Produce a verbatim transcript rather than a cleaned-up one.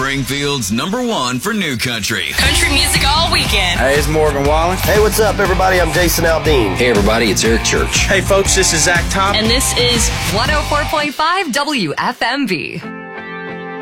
Springfield's number one for new country. Country music all weekend. Hey, it's Morgan Wallen. Hey, what's up, everybody? I'm Jason Aldean. Hey, everybody, it's Eric Church. Hey, folks, this is Zach Top. And this is one oh four point five W F M V.